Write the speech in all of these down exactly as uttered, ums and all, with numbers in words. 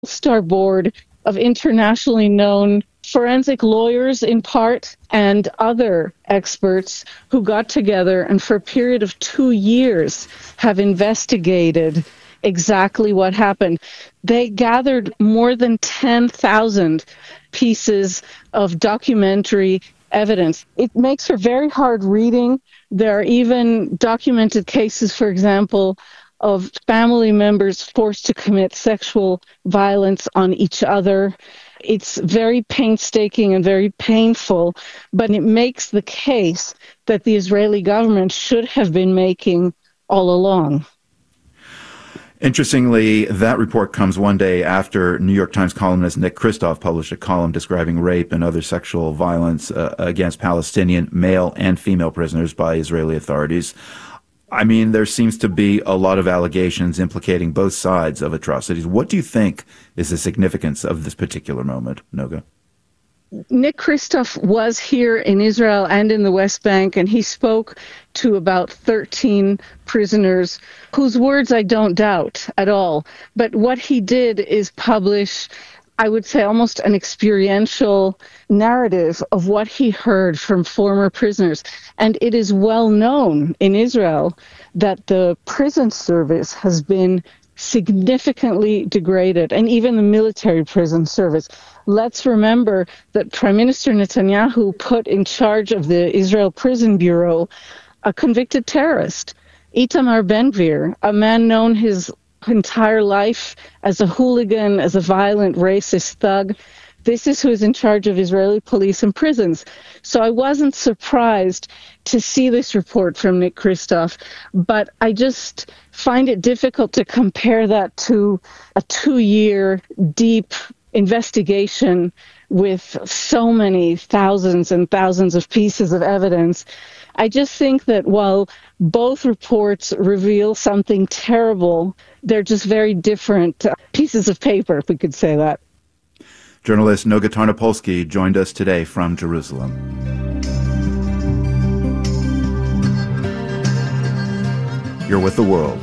Star board of internationally known forensic lawyers in part and other experts who got together and for a period of two years have investigated exactly what happened. They gathered more than ten thousand pieces of documentary evidence. It makes for very hard reading. There are even documented cases, for example, of family members forced to commit sexual violence on each other. It's very painstaking and very painful, but it makes the case that the Israeli government should have been making all along. Interestingly, that report comes one day after New York Times columnist Nick Kristof published a column describing rape and other sexual violence uh, against Palestinian male and female prisoners by Israeli authorities. I mean, there seems to be a lot of allegations implicating both sides of atrocities. What do you think is the significance of this particular moment, Noga? Nick Kristof was here in Israel and in the West Bank, and he spoke to about thirteen prisoners whose words I don't doubt at all. But what he did is publish, I would say, almost an experiential narrative of what he heard from former prisoners. And it is well known in Israel that the prison service has been significantly degraded, and even the military prison service. Let's remember that Prime Minister Netanyahu put in charge of the Israel Prison Bureau a convicted terrorist, Itamar Ben-Gvir, a man known his entire life as a hooligan, as a violent racist thug. This is who is in charge of Israeli police and prisons. So I wasn't surprised to see this report from Nick Kristof, but I just find it difficult to compare that to a two-year deep investigation with so many thousands and thousands of pieces of evidence. I just think that while both reports reveal something terrible, they're just very different pieces of paper, if we could say that. Journalist Noga Tarnopolsky joined us today from Jerusalem. You're with The World.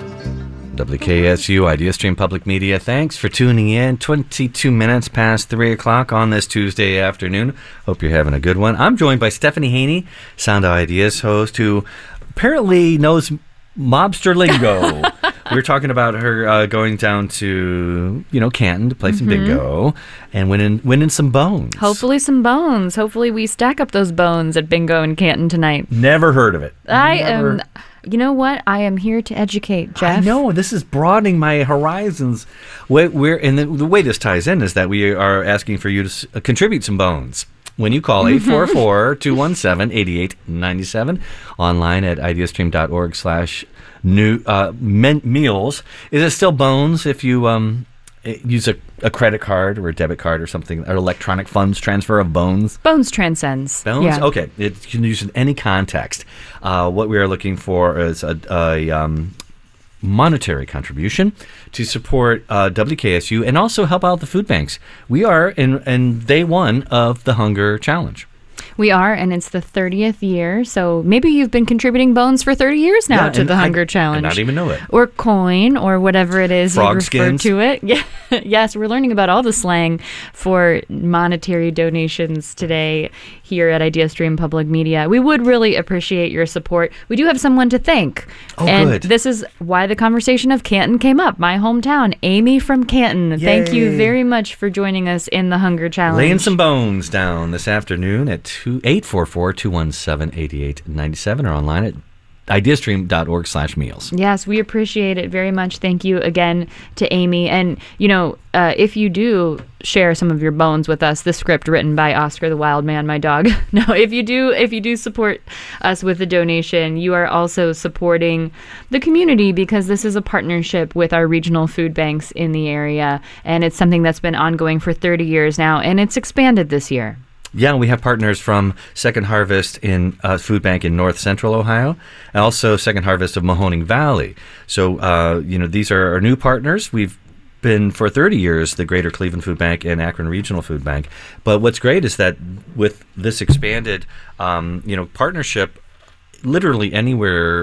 W K S U, IdeaStream Public Media. Thanks for tuning in. twenty-two minutes past three o'clock on this Tuesday afternoon. Hope you're having a good one. I'm joined by Stephanie Haney, Sound Ideas host, who apparently knows mobster lingo. We were talking about her uh, going down to, you know, Canton to play some mm-hmm. bingo and winning, winning some bones. Hopefully some bones. Hopefully we stack up those bones at bingo in Canton tonight. Never heard of it. I Never. am... You know what? I am here to educate, Jeff. I know. This is broadening my horizons. We're, we're, and the, the way this ties in is that we are asking for you to s- uh, contribute some bones. When you call eight four four, two one seven, eight eight nine seven, online at ideastream.org slash new uh, men- meals. Is it still bones if you um, use a, a credit card or a debit card or something, or electronic funds transfer of bones? Bones transcends. Bones? Yeah. Okay. It, you can use it in any context. Uh, what we are looking for is a, a um, monetary contribution to support uh, W K S U and also help out the food banks. We are in, in day one of the Hunger Challenge. We are, and it's the thirtieth year, so maybe you've been contributing bones for thirty years now yeah, to the Hunger I, Challenge. I not even know it. Or coin, or whatever it is Frog you refer skins. to it. Yeah. Yes, we're learning about all the slang for monetary donations today here at IdeaStream Public Media. We would really appreciate your support. We do have someone to thank. Oh, and good. This is why the conversation of Canton came up, my hometown. Amy from Canton. Yay. Thank you very much for joining us in the Hunger Challenge. Laying some bones down this afternoon at eight four four, two one seven, eight eight nine seven or online at ideastream.org slash meals. Yes, we appreciate it very much. Thank you again to Amy. And, you know, uh, if you do share some of your bones with us, the script written by Oscar the Wild Man, my dog. No, if you do, if you do support us with a donation, you are also supporting the community because this is a partnership with our regional food banks in the area. And it's something that's been ongoing for thirty years now, and it's expanded this year. Yeah, we have partners from Second Harvest in uh, Food Bank in North Central Ohio, and also Second Harvest of Mahoning Valley. So, uh, you know, these are our new partners. We've been for thirty years the Greater Cleveland Food Bank and Akron Regional Food Bank. But what's great is that with this expanded, um, you know, partnership, literally anywhere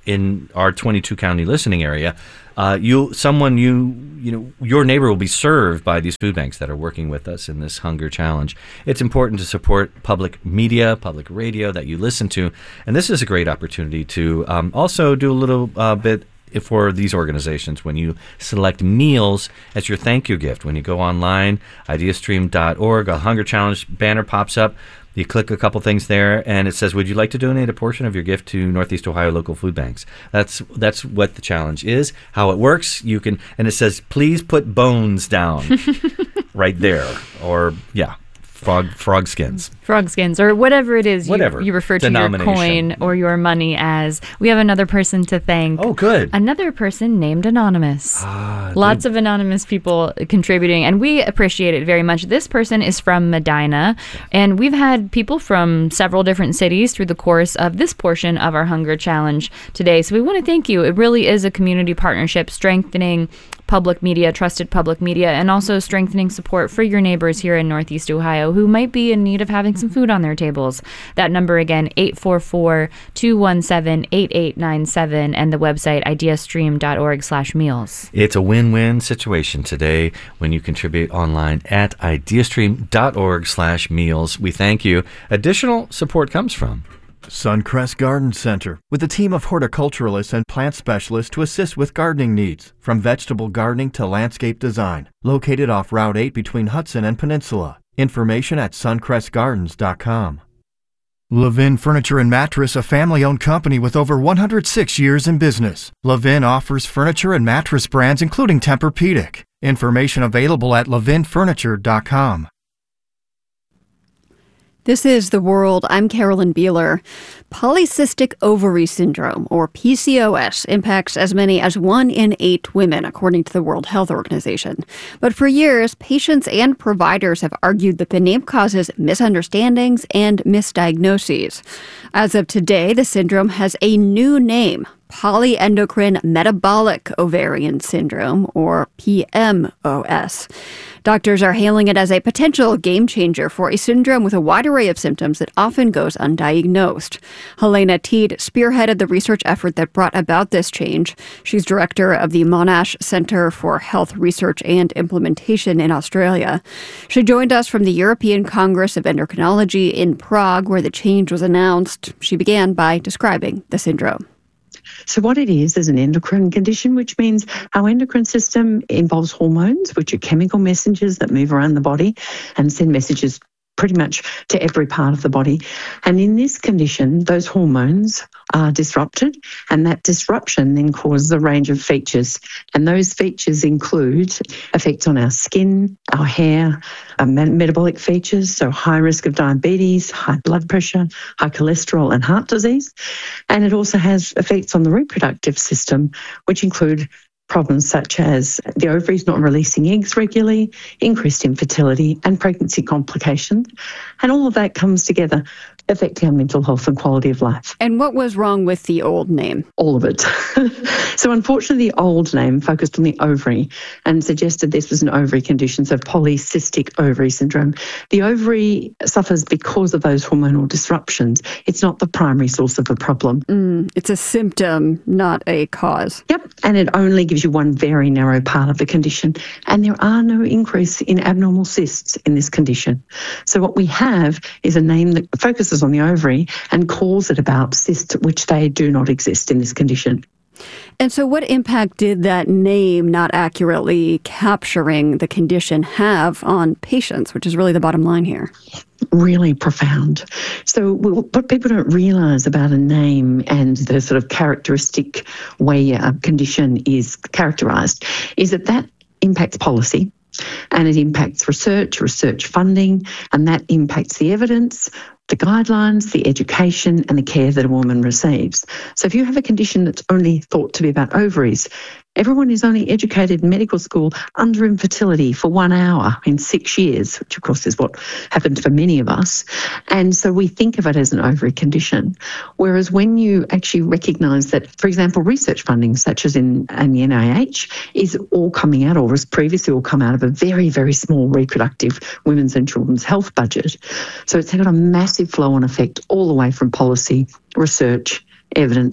in our twenty-two county listening area, uh, you someone you you know your neighbor will be served by these food banks that are working with us in this hunger challenge. It's important to support public media, public radio that you listen to, and this is a great opportunity to um, also do a little uh, bit for these organizations when you select meals as your thank you gift. When you go online, ideastream dot org, a hunger challenge banner pops up. You click a couple things there, and it says, would you like to donate a portion of your gift to Northeast Ohio local food banks? That's that's what the challenge is, how it works. You can, and it says, please put bones down right there, or, yeah. Frog frog skins. Frog skins, or whatever it is whatever. You, you refer to your coin or your money as. We have another person to thank. Oh, good. Another person named Anonymous. Ah, Lots good. of anonymous people contributing, and we appreciate it very much. This person is from Medina, and we've had people from several different cities through the course of this portion of our Hunger Challenge today. So we want to thank you. It really is a community partnership strengthening public media, trusted public media, and also strengthening support for your neighbors here in Northeast Ohio who might be in need of having some food on their tables. That number again, eight four four, two one seven, eight eight nine seven, and the website ideastream dot org slash meals. It's a win-win situation today when you contribute online at ideastream dot org slash meals. We thank you. Additional support comes from Suncrest Garden Center, with a team of horticulturalists and plant specialists to assist with gardening needs, from vegetable gardening to landscape design. Located off Route eight between Hudson and Peninsula. Information at suncrest gardens dot com. Levin Furniture and Mattress, a family-owned company with over one hundred six years in business. Levin offers furniture and mattress brands including Tempur-Pedic. Information available at levin furniture dot com. This is The World. I'm Carolyn Beeler. Polycystic ovary syndrome, or P C O S, impacts as many as one in eight women, according to the World Health Organization. But for years, patients and providers have argued that the name causes misunderstandings and misdiagnoses. As of today, the syndrome has a new name: polyendocrine metabolic ovarian syndrome, or P M O S. Doctors are hailing it as a potential game changer for a syndrome with a wide array of symptoms that often goes undiagnosed. Helena Teed spearheaded the research effort that brought about this change. She's director of the Monash Center for Health Research and Implementation in Australia. She joined us from the European Congress of Endocrinology in Prague, where the change was announced. She began by describing the syndrome. So what it is is an endocrine condition, which means our endocrine system involves hormones, which are chemical messengers that move around the body and send messages pretty much to every part of the body. And in this condition, those hormones are disrupted, and that disruption then causes a range of features. And those features include effects on our skin, our hair, our metabolic features, so high risk of diabetes, high blood pressure, high cholesterol, and heart disease. And it also has effects on the reproductive system, which include problems such as the ovaries not releasing eggs regularly, increased infertility, and pregnancy complications. And all of that comes together, affecting our mental health and quality of life. And what was wrong with the old name? All of it. So unfortunately, the old name focused on the ovary and suggested this was an ovary condition, so polycystic ovary syndrome. The ovary suffers because of those hormonal disruptions. It's not the primary source of the problem. Mm, it's a symptom, not a cause. Yep, and it only gives you one very narrow part of the condition, and there are no increase in abnormal cysts in this condition. So what we have is a name that focuses on the ovary and calls it about cysts, which they do not exist in this condition. And so what impact did that name not accurately capturing the condition have on patients, which is really the bottom line here? Really profound. So what people don't realise about a name and the sort of characteristic way a condition is characterised is that that impacts policy, and it impacts research, research funding, and that impacts the evidence, the guidelines, the education, and the care that a woman receives. So if you have a condition that's only thought to be about ovaries, everyone is only educated in medical school under infertility for one hour in six years, which of course is what happened for many of us. And so we think of it as an ovary condition. Whereas when you actually recognise that, for example, research funding, such as in, in the N I H, is all coming out, or has previously all come out of a very, very small reproductive women's and children's health budget. So it's got a massive flow-on effect all the way from policy, research, evidence,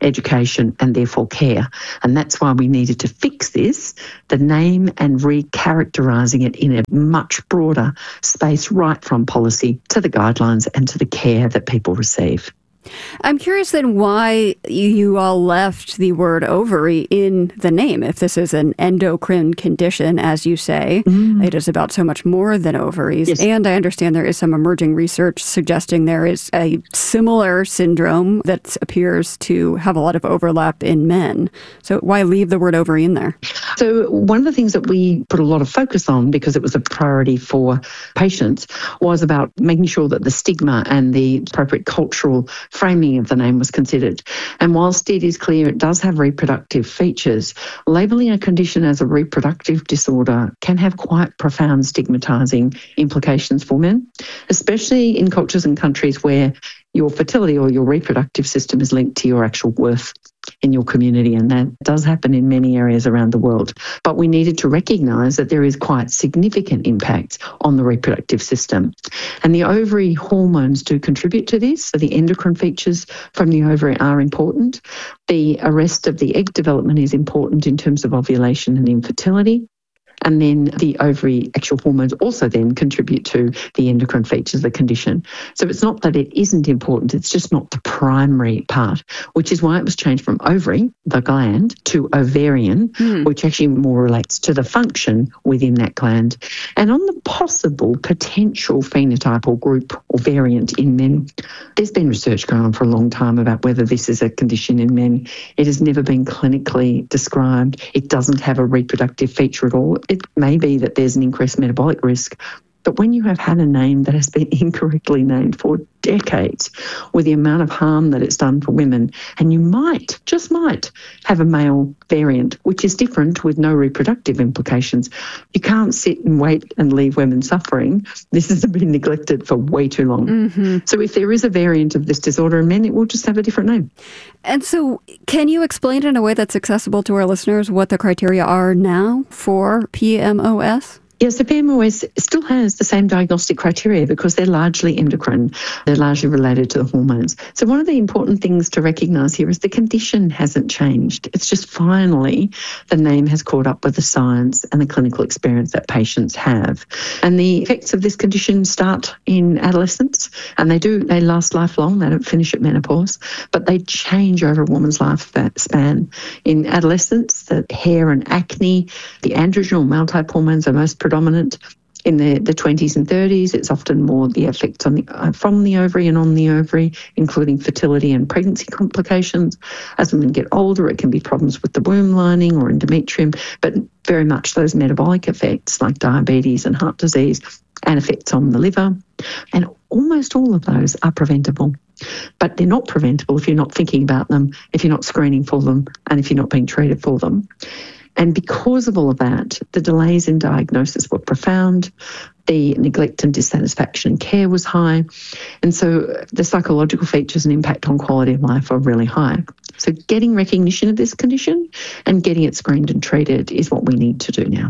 education, and therefore care. And that's why we needed to fix this, the name, and recharacterising it in a much broader space, right from policy to the guidelines and to the care that people receive. I'm curious then why you all left the word ovary in the name. If this is an endocrine condition, as you say, mm. it is about so much more than ovaries. Yes. And I understand there is some emerging research suggesting there is a similar syndrome that appears to have a lot of overlap in men. So why leave the word ovary in there? So one of the things that we put a lot of focus on, because it was a priority for patients, was about making sure that the stigma and the appropriate cultural framing of the name was considered. And whilst it is clear it does have reproductive features, labelling a condition as a reproductive disorder can have quite profound stigmatising implications for men, especially in cultures and countries where your fertility or your reproductive system is linked to your actual worth in your community, and that does happen in many areas around the world. But we needed to recognise that there is quite significant impact on the reproductive system. And the ovary hormones do contribute to this, so the endocrine features from the ovary are important. The arrest of the egg development is important in terms of ovulation and infertility. And then the ovary actual hormones also then contribute to the endocrine features of the condition. So it's not that it isn't important, it's just not the primary part, which is why it was changed from ovary, the gland, to ovarian, mm. which actually more relates to the function within that gland. And on the possible potential phenotype or group or variant in men, there's been research going on for a long time about whether this is a condition in men. It has never been clinically described. It doesn't have a reproductive feature at all. It may be that there's an increased metabolic risk, but when you have had a name that has been incorrectly named for decades, with the amount of harm that it's done for women, and you might, just might, have a male variant, which is different with no reproductive implications, you can't sit and wait and leave women suffering. This has been neglected for way too long. Mm-hmm. So if there is a variant of this disorder in men, it will just have a different name. And so can you explain in a way that's accessible to our listeners what the criteria are now for P M O S? Yes, the P M O S still has the same diagnostic criteria because they're largely endocrine. They're largely related to the hormones. So one of the important things to recognise here is the condition hasn't changed. It's just finally the name has caught up with the science and the clinical experience that patients have. And the effects of this condition start in adolescence, and they do, they last lifelong. They don't finish at menopause, but they change over a woman's lifespan. In adolescence, the hair and acne, the androgen or male-type hormones are most predominant. In the, the twenties and thirties, it's often more the effects on the, uh, from the ovary and on the ovary, including fertility and pregnancy complications. As women get older, it can be problems with the womb lining or endometrium, but very much those metabolic effects like diabetes and heart disease and effects on the liver. And almost all of those are preventable. But they're not preventable if you're not thinking about them, if you're not screening for them, and if you're not being treated for them. And because of all of that, the delays in diagnosis were profound, the neglect and dissatisfaction in care was high, and so the psychological features and impact on quality of life are really high. So getting recognition of this condition and getting it screened and treated is what we need to do now.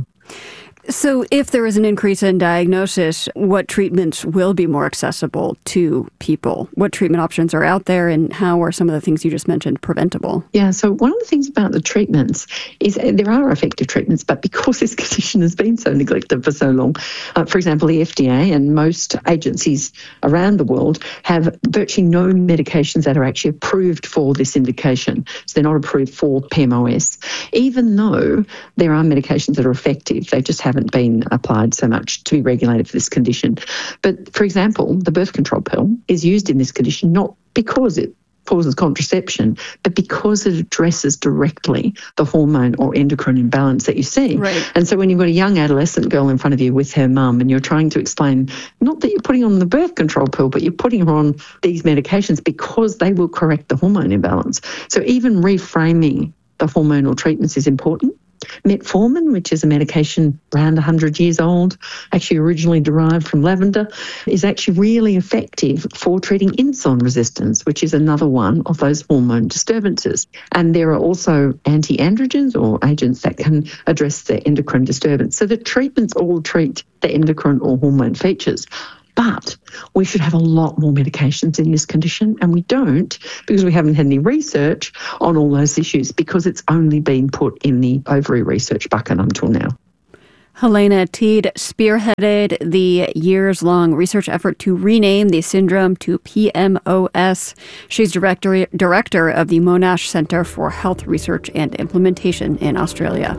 So if there is an increase in diagnosis, what treatments will be more accessible to people? What treatment options are out there, and how are some of the things you just mentioned preventable? Yeah, so one of the things about the treatments is there are effective treatments, but because this condition has been so neglected for so long, uh, for example, the F D A and most agencies around the world have virtually no medications that are actually approved for this indication. So they're not approved for P M O S, even though there are medications that are effective. They just have haven't been applied so much to be regulated for this condition. But, for example, the birth control pill is used in this condition not because it causes contraception, but because it addresses directly the hormone or endocrine imbalance that you see. Right. And so when you've got a young adolescent girl in front of you with her mum and you're trying to explain, not that you're putting on the birth control pill, but you're putting her on these medications because they will correct the hormone imbalance. So even reframing the hormonal treatments is important. Metformin, which is a medication around one hundred years old, actually originally derived from lavender, is actually really effective for treating insulin resistance, which is another one of those hormone disturbances. And there are also anti-androgens or agents that can address the endocrine disturbance. So the treatments all treat the endocrine or hormone features. But we should have a lot more medications in this condition, and we don't because we haven't had any research on all those issues because it's only been put in the ovary research bucket until now. Helena Teed spearheaded the years-long research effort to rename the syndrome to P M O S. She's director, director of the Monash Centre for Health Research and Implementation in Australia.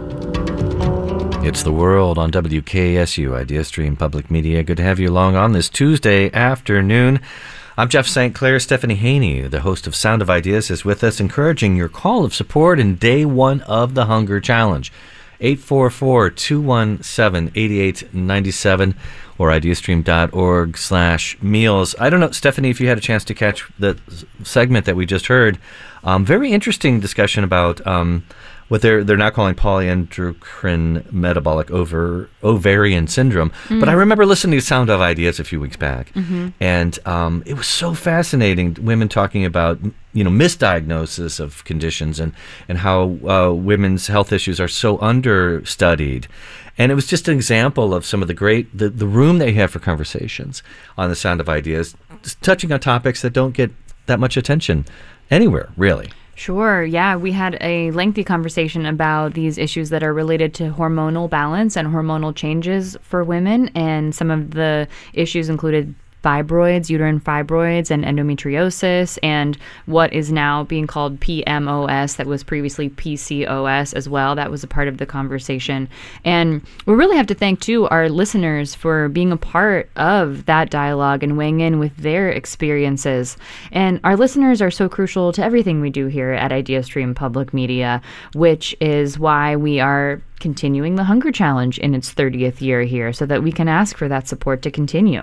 It's The World on W K S U, Idea Stream Public Media. Good to have you along on this Tuesday afternoon. I'm Jeff Saint Clair. Stephanie Haney, the host of Sound of Ideas, is with us, encouraging your call of support in day one of the Hunger Challenge. eight four four, two one seven, eight eight nine seven or ideastream.org slash meals. I don't know, Stephanie, if you had a chance to catch the segment that we just heard. Um, very interesting discussion about um, what they're they're now calling polyendocrine metabolic over, ovarian syndrome. Mm. But I remember listening to Sound of Ideas a few weeks back, mm-hmm. and um, it was so fascinating. Women talking about you know misdiagnosis of conditions and and how uh, women's health issues are so understudied. And it was just an example of some of the great the, the room that you have for conversations on the Sound of Ideas, touching on topics that don't get that much attention anywhere, really. Sure. Yeah, we had a lengthy conversation about these issues that are related to hormonal balance and hormonal changes for women. And some of the issues included fibroids, uterine fibroids, and endometriosis, and what is now being called P M O S that was previously P C O S as well. That was a part of the conversation. And we really have to thank, too, our listeners for being a part of that dialogue and weighing in with their experiences. And our listeners are so crucial to everything we do here at IdeaStream Public Media, which is why we are continuing the Hunger Challenge in its thirtieth year here, so that we can ask for that support to continue.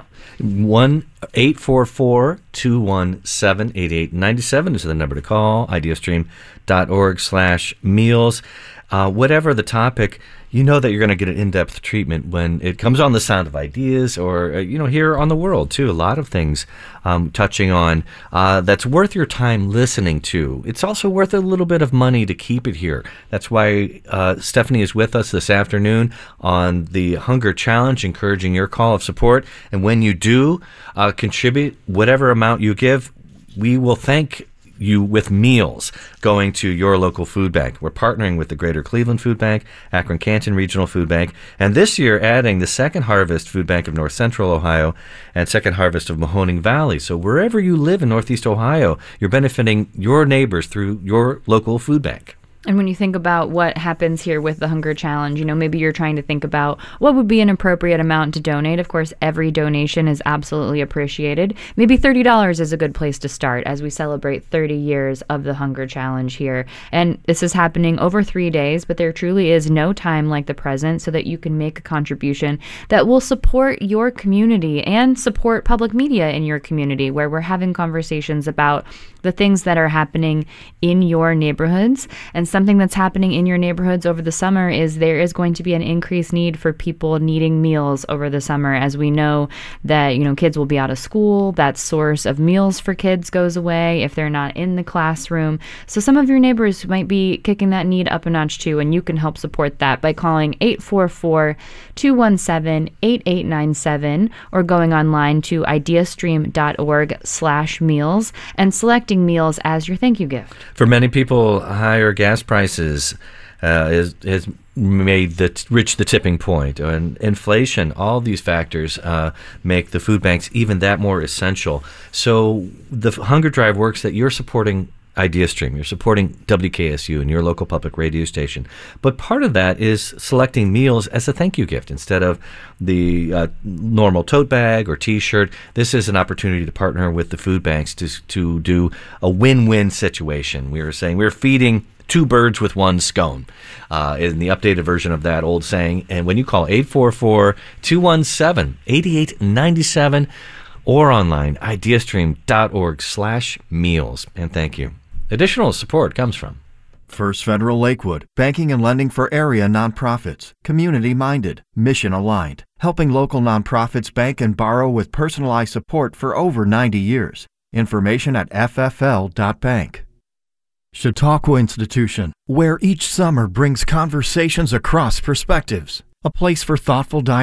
one eight four four, two one seven, eight eight nine seven is the number to call. ideastream.org slash meals. Uh, whatever the topic, you know that you're going to get an in-depth treatment when it comes on the Sound of Ideas, or, uh, you know, here on The World, too. A lot of things um, touching on uh, that's worth your time listening to. It's also worth a little bit of money to keep it here. That's why uh, Stephanie is with us this afternoon on the Hunger Challenge, encouraging your call of support. And when you do uh, contribute whatever amount you give, we will thank you with meals going to your local food bank. We're partnering with the Greater Cleveland Food Bank, Akron Canton Regional Food Bank, and this year adding the Second Harvest Food Bank of North Central Ohio and Second Harvest of Mahoning Valley. So wherever you live in Northeast Ohio, you're benefiting your neighbors through your local food bank. And when you think about what happens here with the Hunger Challenge, you know, maybe you're trying to think about what would be an appropriate amount to donate. Of course, every donation is absolutely appreciated. Maybe thirty dollars is a good place to start as we celebrate thirty years of the Hunger Challenge here. And this is happening over three days, but there truly is no time like the present so that you can make a contribution that will support your community and support public media in your community, where we're having conversations about the things that are happening in your neighborhoods. And something that's happening in your neighborhoods over the summer is there is going to be an increased need for people needing meals over the summer, as we know that, you know, kids will be out of school. That source of meals for kids goes away if they're not in the classroom. So some of your neighbors might be kicking that need up a notch too, and you can help support that by calling eight four four, two one seven, eight eight nine seven or going online to ideastream.org slash meals and selecting meals as your thank you gift. For many people, higher gas prices uh, is, has made the t- reached the tipping point, and inflation. All these factors uh, make the food banks even that more essential. So the Hunger Drive works that you're supporting IdeaStream, you're supporting W K S U and your local public radio station. But part of that is selecting meals as a thank you gift instead of the uh, normal tote bag or T-shirt. This is an opportunity to partner with the food banks to to do a win-win situation. We were saying we're feeding two birds with one scone uh, in the updated version of that old saying. And when you call eight four four, two one seven, eight eight nine seven or online, ideastream.org slash meals. And thank you. Additional support comes from First Federal Lakewood, banking and lending for area nonprofits, community-minded, mission-aligned, helping local nonprofits bank and borrow with personalized support for over ninety years. Information at f f l dot bank. Chautauqua Institution, where each summer brings conversations across perspectives, a place for thoughtful dialogue,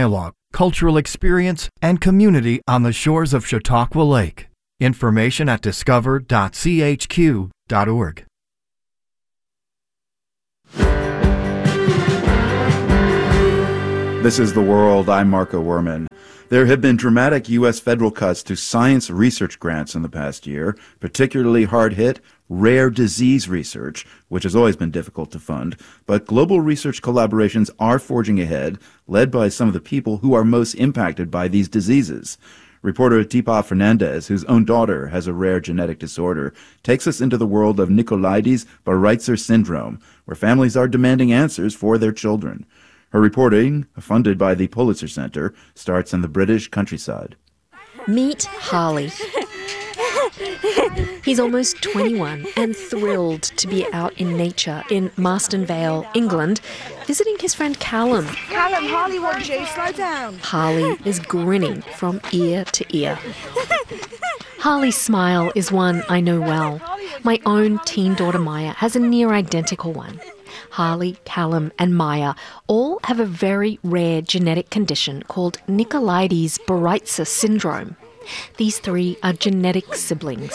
cultural experience, and community on the shores of Chautauqua Lake. Information at discover dot c h q dot org. This is The World. I'm Marco Werman. There have been dramatic U S federal cuts to science research grants in the past year, particularly hard-hit rare disease research, which has always been difficult to fund. But global research collaborations are forging ahead, led by some of the people who are most impacted by these diseases. Reporter Deepa Fernandez, whose own daughter has a rare genetic disorder, takes us into the world of Nicolaides-Baraitser syndrome, where families are demanding answers for their children. Her reporting, funded by the Pulitzer Center, starts in the British countryside. Meet Harley. He's almost twenty-one and thrilled to be out in nature in Marston Vale, England, visiting his friend Callum. Callum, Harley wants you. Slow down. Harley is grinning from ear to ear. Harley's smile is one I know well. My own teen daughter Maya has a near identical one. Harley, Callum and Maya all have a very rare genetic condition called Nicolaides-Baraitser syndrome. These three are genetic siblings.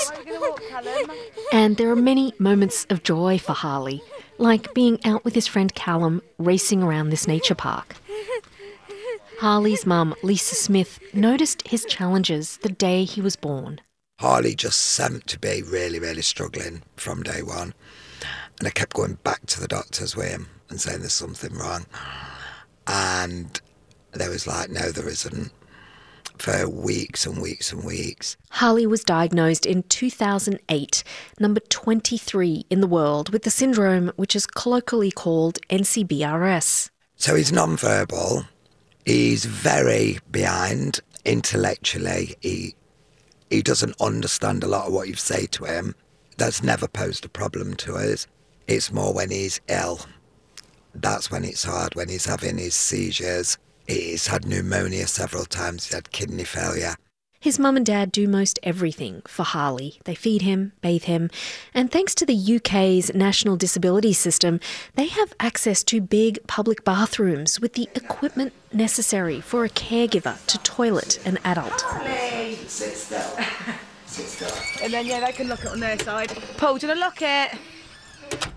And there are many moments of joy for Harley, like being out with his friend Callum racing around this nature park. Harley's mum, Lisa Smith, noticed his challenges the day he was born. Harley just seemed to be really, really struggling from day one. And I kept going back to the doctors with him and saying there's something wrong. And they was like, no, there isn't. For weeks and weeks and weeks. Harley was diagnosed in two thousand eight, number twenty-three in the world, with the syndrome which is colloquially called N C B R S. So he's non-verbal. He's very behind intellectually. He, he doesn't understand a lot of what you say to him. That's never posed a problem to us. It's more when he's ill. That's when it's hard, when he's having his seizures. He's had pneumonia several times, he's had kidney failure. His mum and dad do most everything for Harley. They feed him, bathe him, and thanks to the U K's National Disability System, they have access to big public bathrooms with the equipment necessary for a caregiver to toilet an adult. Harley, sit still. Sit still. And then, yeah, they can lock it on their side. Paul, do you want to lock it?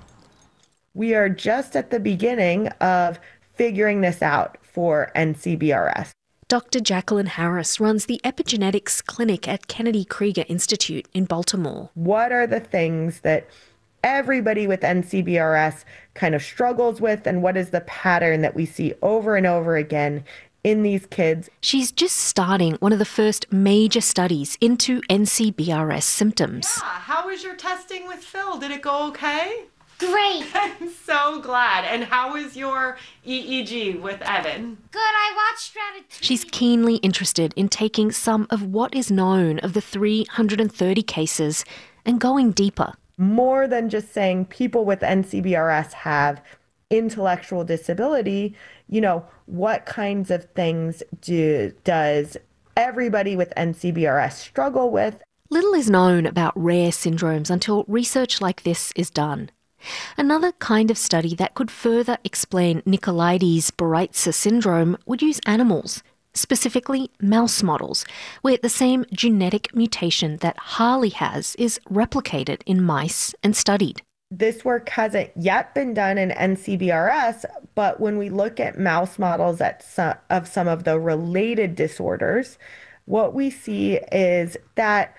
We are just at the beginning of figuring this out for N C B R S. Doctor Jacqueline Harris runs the Epigenetics Clinic at Kennedy Krieger Institute in Baltimore. What are the things that everybody with N C B R S kind of struggles with, and what is the pattern that we see over and over again in these kids? She's just starting one of the first major studies into N C B R S symptoms. Yeah, how was your testing with Phil? Did it go okay? Great. I'm so glad. And how was your E E G with Evan? Good, I watched Ratatouille. She's keenly interested in taking some of what is known of the three hundred thirty cases and going deeper. More than just saying people with N C B R S have intellectual disability, you know, what kinds of things do does everybody with N C B R S struggle with? Little is known about rare syndromes until research like this is done. Another kind of study that could further explain Nicolaides-Baraitser syndrome would use animals, specifically mouse models, where the same genetic mutation that Harley has is replicated in mice and studied. This work hasn't yet been done in N C B R S, but when we look at mouse models at some, of some of the related disorders, what we see is that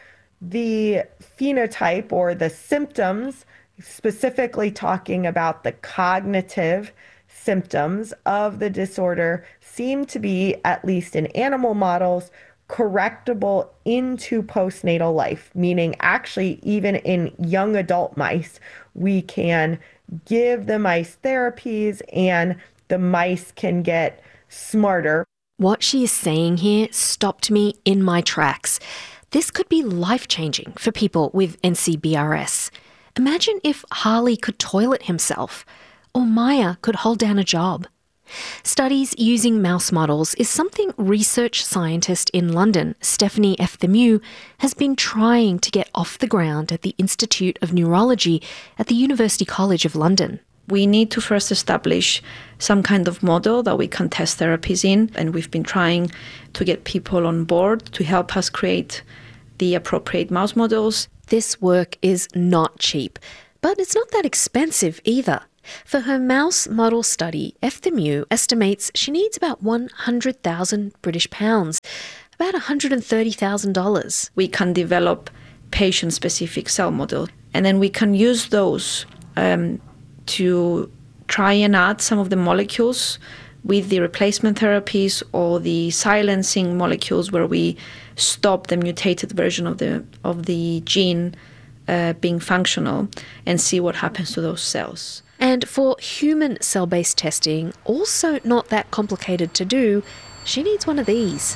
the phenotype or the symptoms, specifically talking about the cognitive symptoms of the disorder, seem to be, at least in animal models, correctable into postnatal life, meaning actually even in young adult mice, we can give the mice therapies and the mice can get smarter. What she is saying here stopped me in my tracks. This could be life-changing for people with N C B R S. Imagine if Harley could toilet himself, or Maya could hold down a job. Studies using mouse models is something research scientist in London, Stephanie Efthimu, has been trying to get off the ground at the Institute of Neurology at the University College of London. We need to first establish some kind of model that we can test therapies in, and we've been trying to get people on board to help us create the appropriate mouse models. This work is not cheap, but it's not that expensive either. For her mouse model study, Efthimu estimates she needs about one hundred thousand British pounds, about one hundred thirty thousand dollars. We can develop patient-specific cell models, and then we can use those um, to try and add some of the molecules with the replacement therapies or the silencing molecules where we stop the mutated version of the of the gene uh, being functional and see what happens to those cells. And for human cell-based testing, also not that complicated to do, she needs one of these.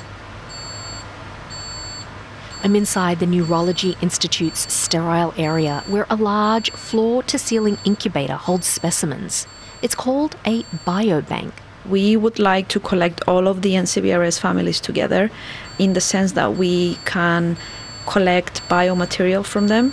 I'm inside the Neurology Institute's sterile area where a large floor-to-ceiling incubator holds specimens. It's called a biobank. We would like to collect all of the N C B R S families together in the sense that we can collect biomaterial from them.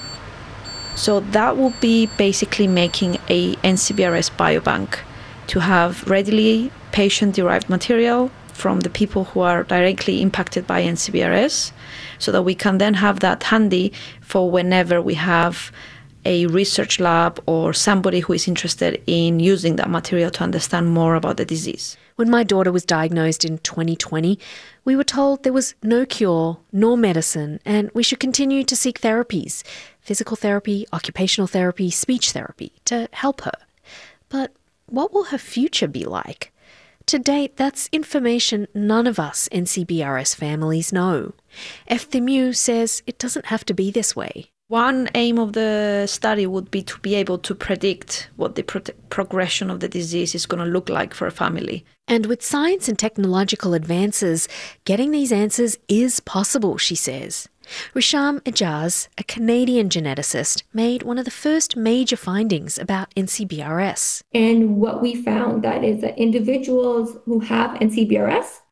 So that would be basically making a N C B R S biobank to have readily patient-derived material from the people who are directly impacted by N C B R S, so that we can then have that handy for whenever we have a research lab or somebody who is interested in using that material to understand more about the disease. When my daughter was diagnosed in twenty twenty, we were told there was no cure nor medicine and we should continue to seek therapies, physical therapy, occupational therapy, speech therapy, to help her. But what will her future be like? To date, that's information none of us N C B R S families know. Efthimu says it doesn't have to be this way. One aim of the study would be to be able to predict what the pro- progression of the disease is going to look like for a family. And with science and technological advances, getting these answers is possible, she says. Risham Ejaz, a Canadian geneticist, made one of the first major findings about N C B R S. And what we found that is that individuals who have N C B R S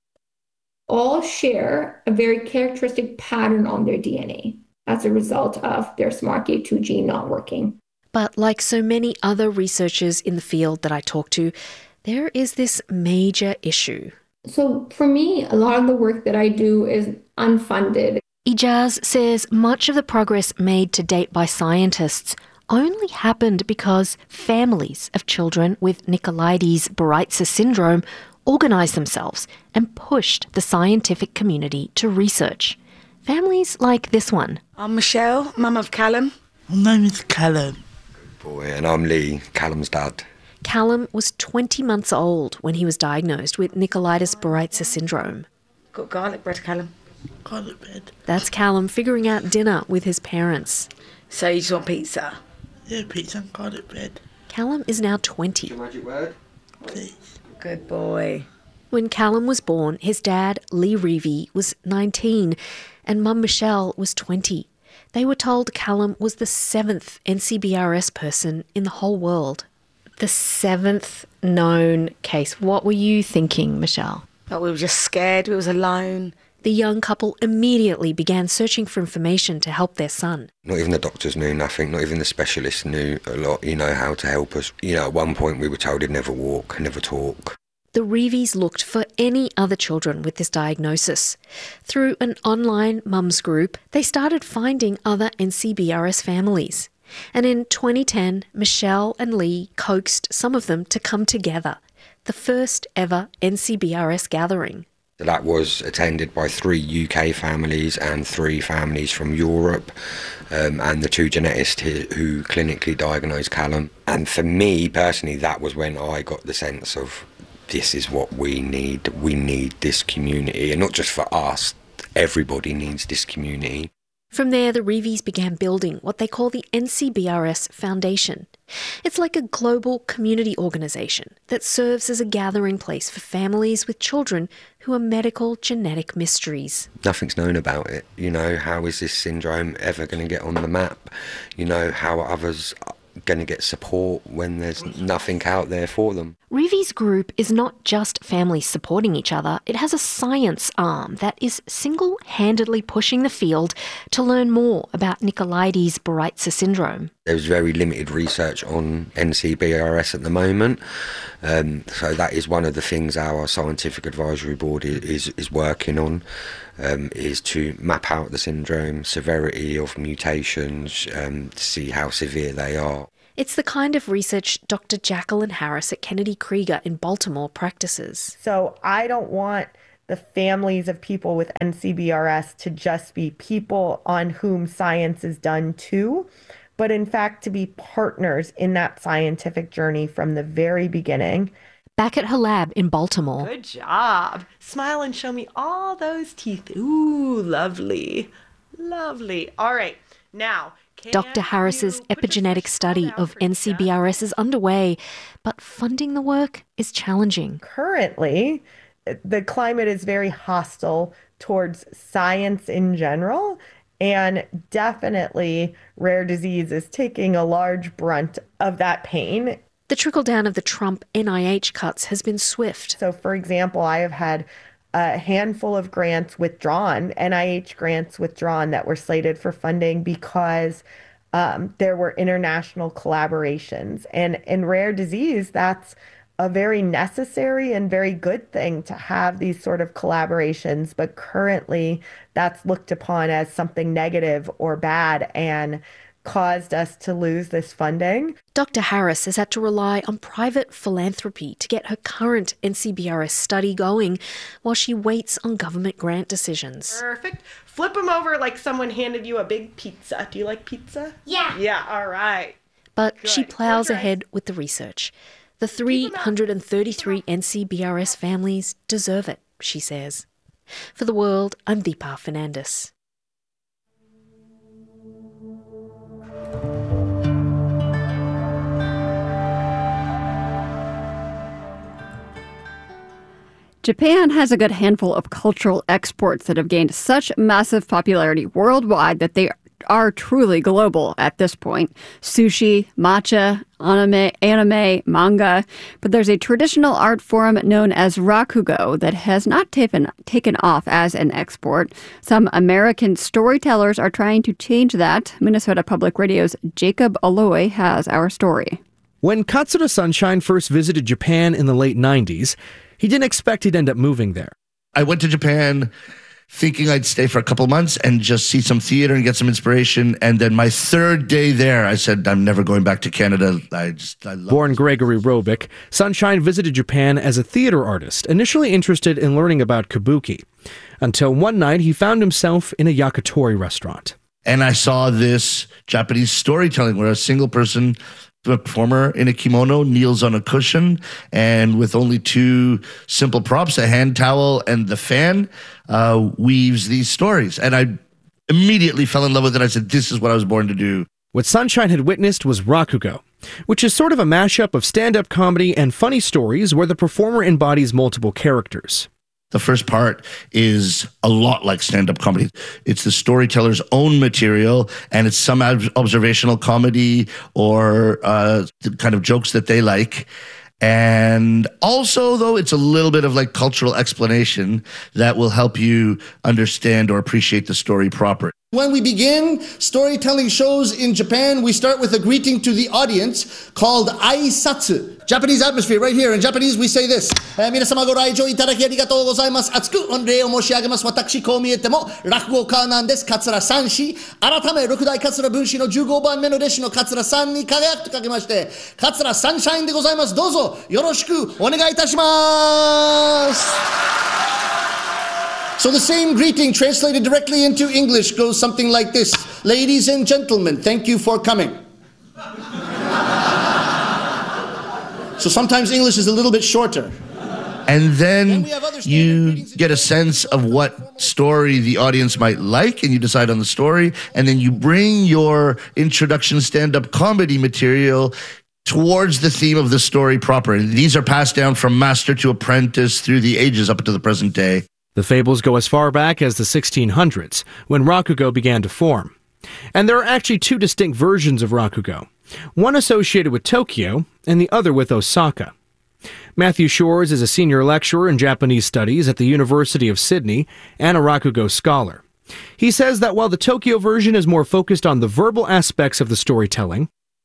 all share a very characteristic pattern on their D N A as a result of their S M A R C A two gene not working. But like so many other researchers in the field that I talk to, there is this major issue. So for me, a lot of the work that I do is unfunded. Ejaz says much of the progress made to date by scientists only happened because families of children with Nicolaides-Baraitser syndrome organised themselves and pushed the scientific community to research. Families like this one. I'm Michelle, mum of Callum. My name is Callum. Good boy, and I'm Lee, Callum's dad. Callum was twenty months old when he was diagnosed with Nicolaides-Baraitser syndrome. Got garlic bread, Callum. Garlic bread. That's Callum figuring out dinner with his parents. So you just want pizza? Yeah, pizza and garlic bread. Callum is now twenty. Your magic word? Please. Good boy. When Callum was born, his dad, Lee Reevy, was nineteen and mum Michelle was twenty. They were told Callum was the seventh N C B R S person in the whole world. The seventh known case. What were you thinking, Michelle? But we were just scared. We was alone. The young couple immediately began searching for information to help their son. Not even the doctors knew nothing, not even the specialists knew a lot, you know, how to help us. You know, at one point we were told he'd never walk, never talk. The Reevies looked for any other children with this diagnosis. Through an online mums group, they started finding other N C B R S families. And in twenty ten, Michelle and Lee coaxed some of them to come together. The first ever N C B R S gathering. That was attended by three U K families and three families from Europe, um, and the two geneticists here who clinically diagnosed Callum. And for me personally, that was when I got the sense of this is what we need. We need this community, and not just for us. Everybody needs this community. From there, the Reevies began building what they call the N C B R S Foundation. It's like a global community organisation that serves as a gathering place for families with children who are medical genetic mysteries. Nothing's known about it. You know, how is this syndrome ever going to get on the map? You know, how are others going to get support when there's nothing out there for them? Reevy's group is not just families supporting each other, it has a science arm that is single-handedly pushing the field to learn more about Nicolaides-Baraitser syndrome. There's very limited research on N C B R S at the moment, um, so that is one of the things our scientific advisory board is is working on, um, is to map out the syndrome, severity of mutations, um, to see how severe they are. It's the kind of research Doctor Jacqueline Harris at Kennedy Krieger in Baltimore practices. So I don't want the families of people with N C B R S to just be people on whom science is done to, but in fact to be partners in that scientific journey from the very beginning. Back at her lab in Baltimore. Good job. Smile and show me all those teeth. Ooh, lovely. Lovely. All right. Now, Doctor Harris's epigenetic study of N C B R S is underway, but funding the work is challenging. Currently, the climate is very hostile towards science in general, and definitely rare disease is taking a large brunt of that pain. The trickle-down of the Trump N I H cuts has been swift. So, for example, I have had a handful of grants withdrawn, N I H grants withdrawn that were slated for funding because um, there were international collaborations. And in rare disease, that's a very necessary and very good thing to have these sort of collaborations. But currently, that's looked upon as something negative or bad and caused us to lose this funding. Doctor Harris has had to rely on private philanthropy to get her current N C B R S study going while she waits on government grant decisions. Perfect. Flip them over like someone handed you a big pizza. Do you like pizza? Yeah. Yeah, all right. But Good. she plows ahead with the research. The three hundred thirty-three N C B R S families deserve it, she says. For The World, I'm Deepa Fernandes. Japan has a good handful of cultural exports that have gained such massive popularity worldwide that they are truly global at this point. Sushi, matcha, anime, anime, manga. But there's a traditional art form known as rakugo that has not taken, taken off as an export. Some American storytellers are trying to change that. Minnesota Public Radio's Jacob Aloy has our story. When Katsura Sunshine first visited Japan in the late nineties, he didn't expect he'd end up moving there. I went to Japan thinking I'd stay for a couple months and just see some theater and get some inspiration. And then my third day there, I said, I'm never going back to Canada. I just, I love Born Gregory Robick, Sunshine visited Japan as a theater artist, initially interested in learning about kabuki, until one night he found himself in a yakitori restaurant. And I saw this Japanese storytelling where a single person, the performer in a kimono, kneels on a cushion, and with only two simple props, a hand towel and the fan, uh, weaves these stories. And I immediately fell in love with it. I said, this is what I was born to do. What Sunshine had witnessed was rakugo, which is sort of a mashup of stand-up comedy and funny stories where the performer embodies multiple characters. The first part is a lot like stand-up comedy. It's the storyteller's own material, and it's some ob- observational comedy or uh, the kind of jokes that they like. And also, though, it's a little bit of like cultural explanation that will help you understand or appreciate the story proper. When we begin storytelling shows in Japan, we start with a greeting to the audience called aisatsu. Japanese atmosphere right here. In Japanese, we say this. 皆様ご来場いただきありがとうございます。厚く御礼を申し上げます。私、こう見えても落語家なんです。桂三枝。改め、六代桂文枝のじゅうごばんめの弟子の桂さんに輝くとかけまして、桂サンシャインでございます。どうぞよろしくお願いいたします。So the same greeting translated directly into English goes something like this. Ladies and gentlemen, thank you for coming. So sometimes English is a little bit shorter. And then you get a sense of what story the audience might like, and you decide on the story, and then you bring your introduction stand-up comedy material towards the theme of the story proper. And these are passed down from master to apprentice through the ages up to the present day. The fables go as far back as the sixteen hundreds, when rakugo began to form. And there are actually two distinct versions of rakugo, one associated with Tokyo and the other with Osaka. Matthew Shores is a senior lecturer in Japanese studies at the University of Sydney and a rakugo scholar. He says that while the Tokyo version is more focused on the verbal aspects of the storytelling,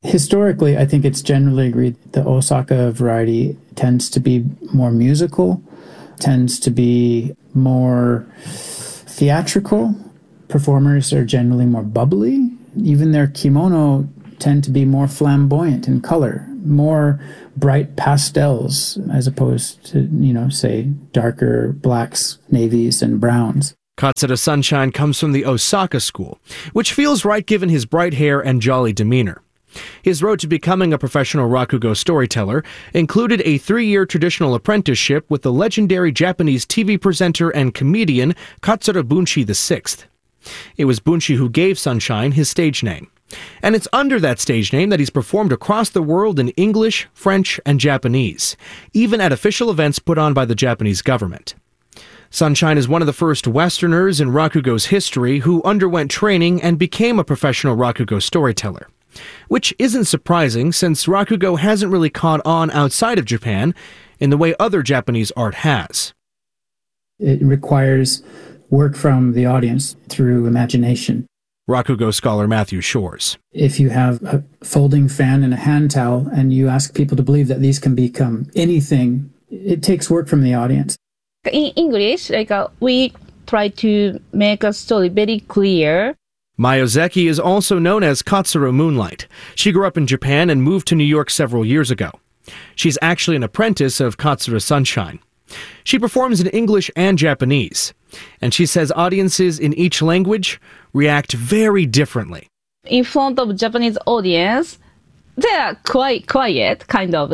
Historically, I think it's generally agreed the Osaka variety tends to be more musical, tends to be more theatrical. Performers are generally more bubbly. Even their kimono tend to be more flamboyant in color, more bright pastels as opposed to, you know, say, darker blacks, navies, and browns. Katsura Sunshine comes from the Osaka school, which feels right given his bright hair and jolly demeanor. His road to becoming a professional rakugo storyteller included a three-year traditional apprenticeship with the legendary Japanese T V presenter and comedian Katsura Bunshi the sixth. It was Bunshi who gave Sunshine his stage name. And it's under that stage name that he's performed across the world in English, French, and Japanese, even at official events put on by the Japanese government. Sunshine is one of the first Westerners in rakugo's history who underwent training and became a professional rakugo storyteller. Which isn't surprising, since rakugo hasn't really caught on outside of Japan in the way other Japanese art has. It requires work from the audience through imagination. Rakugo scholar Matthew Shores. If you have a folding fan and a hand towel and you ask people to believe that these can become anything, it takes work from the audience. In English, like uh, we try to make a story very clear. Mayozeki is also known as Katsura Moonlight. She grew up in Japan and moved to New York several years ago. She's actually an apprentice of Katsura Sunshine. She performs in English and Japanese, and she says audiences in each language react very differently. In front of Japanese audience, they are quite quiet, kind of.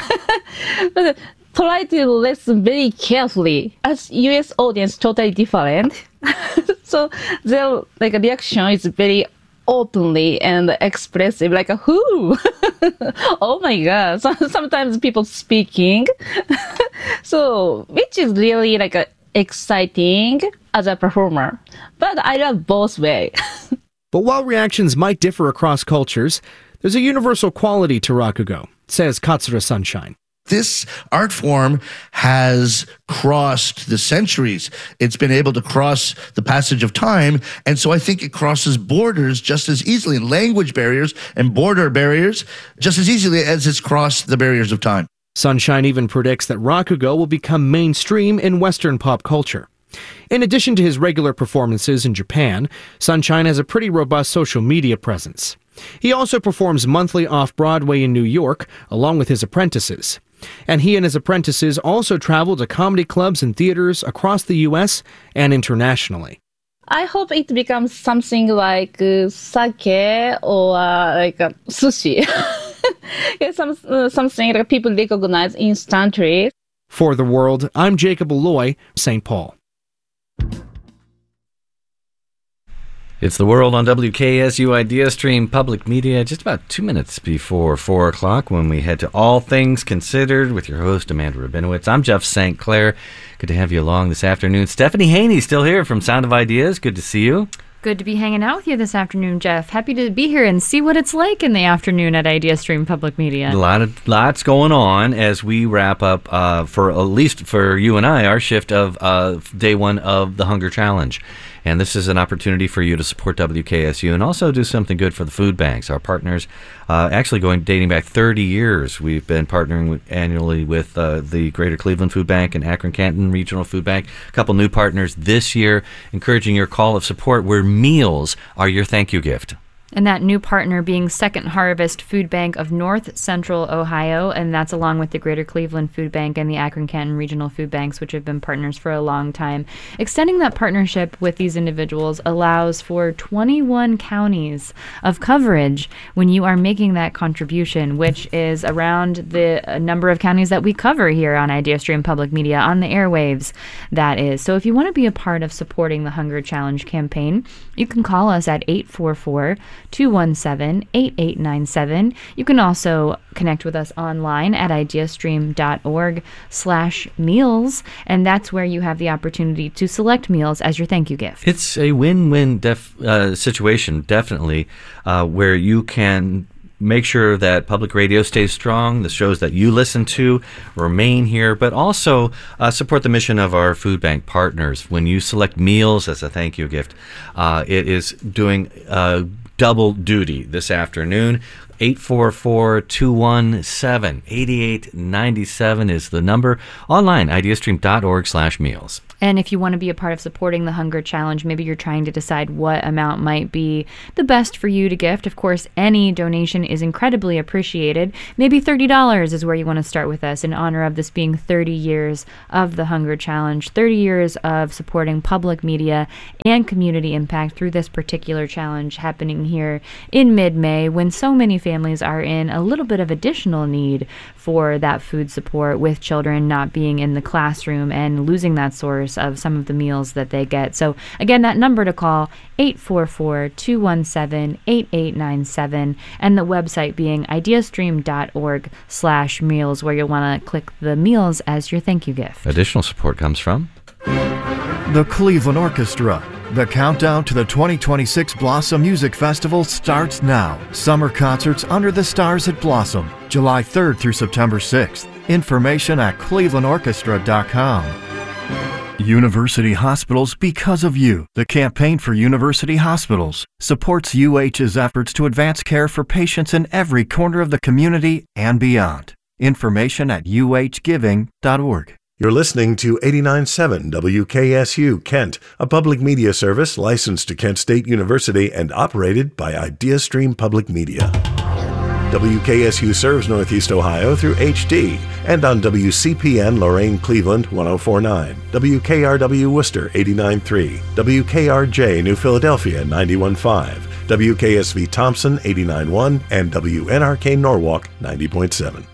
But try to listen very carefully. As U S audience, totally different. So their like reaction is very openly and expressive, like a whoo. Oh my god. So, sometimes people speaking. So which is really like a exciting as a performer. But I love both ways. But while reactions might differ across cultures, there's a universal quality to rakugo, says Katsura Sunshine. This art form has crossed the centuries. It's been able to cross the passage of time, and so I think it crosses borders just as easily, and language barriers and border barriers just as easily as it's crossed the barriers of time. Sunshine even predicts that rakugo will become mainstream in Western pop culture. In addition to his regular performances in Japan, Sunshine has a pretty robust social media presence. He also performs monthly off-Broadway in New York, along with his apprentices. And he and his apprentices also travel to comedy clubs and theaters across the U S and internationally. I hope it becomes something like uh, sake or uh, like uh, sushi. Yeah, some, uh, something that people recognize instantly. For The World, I'm Jacob Alloy, Saint Paul. It's The World on W K S U Idea Stream Public Media, just about two minutes before four o'clock when we head to All Things Considered with your host, Amanda Rabinowitz. I'm Jeff Saint Clair. Good to have you along this afternoon. Stephanie Haney still here from Sound of Ideas. Good to see you. Good to be hanging out with you this afternoon, Jeff. Happy to be here and see what it's like in the afternoon at Idea Stream Public Media. A lot of lots going on as we wrap up, uh, for at least for you and I, our shift of uh, day one of the Hunger Challenge. And this is an opportunity for you to support W K S U and also do something good for the food banks, our partners. Uh, actually, going dating back thirty years, we've been partnering with, annually with uh, the Greater Cleveland Food Bank and Akron-Canton Regional Food Bank. A couple new partners this year, encouraging your call of support where meals are your thank you gift. And that new partner being Second Harvest Food Bank of North Central Ohio, and that's along with the Greater Cleveland Food Bank and the Akron-Canton Regional Food Banks, which have been partners for a long time. Extending that partnership with these individuals allows for twenty-one counties of coverage when you are making that contribution, which is around the number of counties that we cover here on Idea Stream Public Media, on the airwaves, that is. So if you want to be a part of supporting the Hunger Challenge campaign, you can call us at eight four four, two one seven, eight eight nine seven. You can also connect with us online at ideastream.org slash meals, and that's where you have the opportunity to select meals as your thank you gift. It's a win-win def- uh, situation, definitely, uh, where you can make sure that public radio stays strong, the shows that you listen to remain here, but also uh, support the mission of our food bank partners. When you select meals as a thank you gift, uh, it is doing uh, double duty this afternoon. eight four four, two one seven, eight eight nine seven is the number. Online, ideastream.org slash meals. And if you want to be a part of supporting the Hunger Challenge, maybe you're trying to decide what amount might be the best for you to gift. Of course, any donation is incredibly appreciated. Maybe thirty dollars is where you want to start with us in honor of this being thirty years of the Hunger Challenge, thirty years of supporting public media and community impact through this particular challenge happening here in mid-May when so many families are in a little bit of additional need for that food support, with children not being in the classroom and losing that source of some of the meals that they get. So again, that number to call, eight four four, two one seven, eight eight nine seven, and the website being ideastream.org slash meals, where you'll want to click the meals as your thank you gift. Additional support comes from the Cleveland Orchestra. The countdown to the twenty twenty-six Blossom Music Festival starts now. Summer concerts under the stars at Blossom, July third through September sixth. Information at cleveland orchestra dot com. University Hospitals Because of You. The Campaign for University Hospitals supports U H's efforts to advance care for patients in every corner of the community and beyond. Information at u h giving dot org. You're listening to eighty-nine point seven W K S U Kent, a public media service licensed to Kent State University and operated by IdeaStream Public Media. W K S U serves Northeast Ohio through H D and on W C P N Lorain Cleveland one oh four point nine, W K R W Worcester eighty-nine point three, W K R J New Philadelphia ninety-one point five, W K S V Thompson eighty-nine point one, and W N R K Norwalk ninety point seven.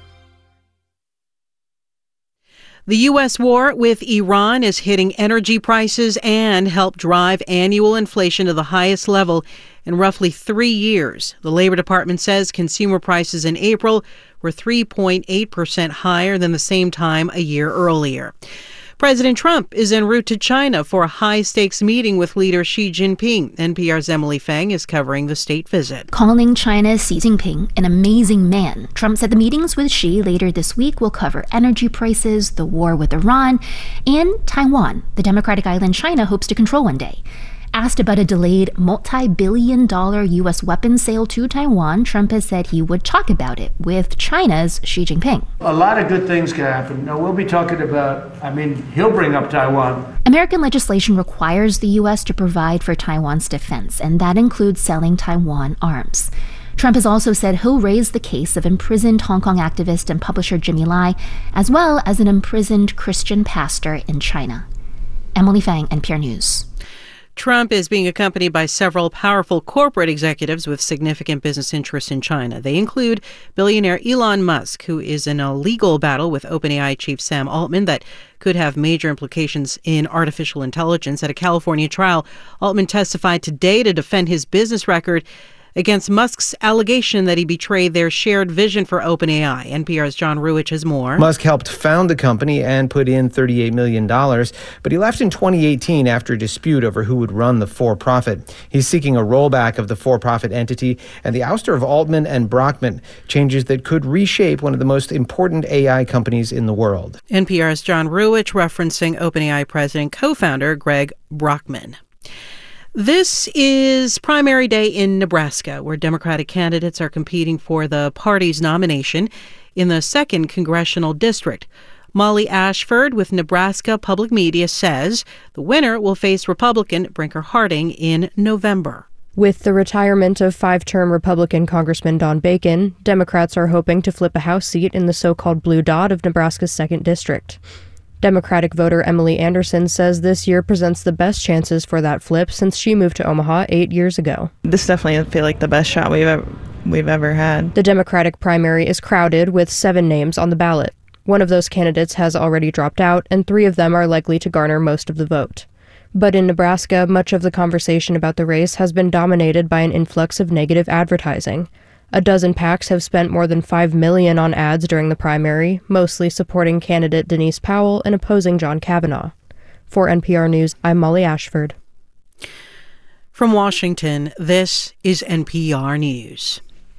The U S war with Iran is hitting energy prices and helped drive annual inflation to the highest level in roughly three years. The Labor Department says consumer prices in April were three point eight percent higher than the same time a year earlier. President Trump is en route to China for a high-stakes meeting with leader Xi Jinping. N P R's Emily Feng is covering the state visit. Calling China's Xi Jinping an amazing man, Trump said the meetings with Xi later this week will cover energy prices, the war with Iran, and Taiwan, the democratic island China hopes to control one day. Asked about a delayed multi-billion dollar U S weapons sale to Taiwan, Trump has said he would talk about it with China's Xi Jinping. A lot of good things can happen. Now, we'll be talking about, I mean, he'll bring up Taiwan. American legislation requires the U S to provide for Taiwan's defense, and that includes selling Taiwan arms. Trump has also said he'll raise the case of imprisoned Hong Kong activist and publisher Jimmy Lai, as well as an imprisoned Christian pastor in China. Emily Fang, N P R News. Trump is being accompanied by several powerful corporate executives with significant business interests in China. They include billionaire Elon Musk, who is in a legal battle with OpenAI chief Sam Altman that could have major implications in artificial intelligence. At a California trial, Altman testified today to defend his business record against Musk's allegation that he betrayed their shared vision for OpenAI. N P R's John Ruwitch has more. Musk helped found the company and put in thirty-eight million dollars, but he left in twenty eighteen after a dispute over who would run the for-profit. He's seeking a rollback of the for-profit entity and the ouster of Altman and Brockman, changes that could reshape one of the most important A I companies in the world. N P R's John Ruwitch referencing OpenAI president co-founder Greg Brockman. This is primary day in Nebraska, where Democratic candidates are competing for the party's nomination in the second congressional district. Molly Ashford with Nebraska Public Media says the winner will face Republican Brinker Harding in November. With the retirement of five-term Republican Congressman Don Bacon, Democrats are hoping to flip a House seat in the so-called Blue Dot of Nebraska's second district. Democratic voter Emily Anderson says this year presents the best chances for that flip since she moved to Omaha eight years ago. This definitely feels like the best shot we've ever, we've ever had. The Democratic primary is crowded with seven names on the ballot. One of those candidates has already dropped out, and three of them are likely to garner most of the vote. But in Nebraska, much of the conversation about the race has been dominated by an influx of negative advertising. A dozen PACs have spent more than five million dollars on ads during the primary, mostly supporting candidate Denise Powell and opposing John Kavanaugh. For N P R News, I'm Molly Ashford. From Washington, this is N P R News.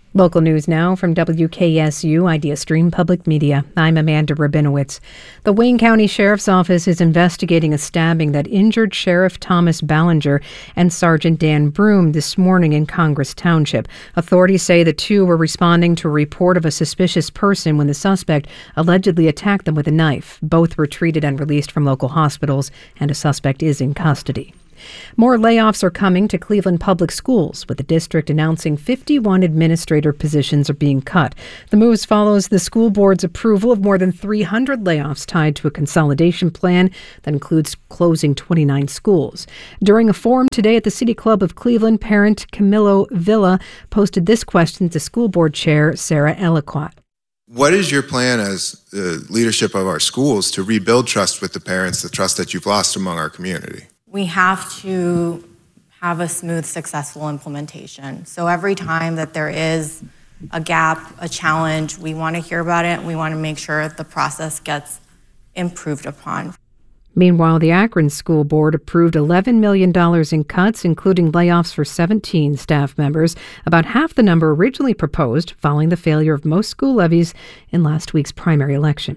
Local news now from W K S U Idea Stream Public Media. I'm Amanda Rabinowitz. The Wayne County Sheriff's Office is investigating a stabbing that injured Sheriff Thomas Ballinger and Sergeant Dan Broom this morning in Congress Township. Authorities say the two were responding to a report of a suspicious person when the suspect allegedly attacked them with a knife. Both were treated and released from local hospitals, and a suspect is in custody. More layoffs are coming to Cleveland Public Schools, with the district announcing fifty-one administrator positions are being cut. The move follows the school board's approval of more than three hundred layoffs tied to a consolidation plan that includes closing twenty-nine schools. During a forum today at the City Club of Cleveland, parent Camilo Villa posted this question to school board chair Sarah Eloquat. What is your plan as the leadership of our schools to rebuild trust with the parents, the trust that you've lost among our community? We have to have a smooth, successful implementation. So every time that there is a gap, a challenge, we want to hear about it, and we want to make sure the process gets improved upon. Meanwhile, the Akron School Board approved eleven million dollars in cuts, including layoffs for seventeen staff members, about half the number originally proposed following the failure of most school levies in last week's primary election.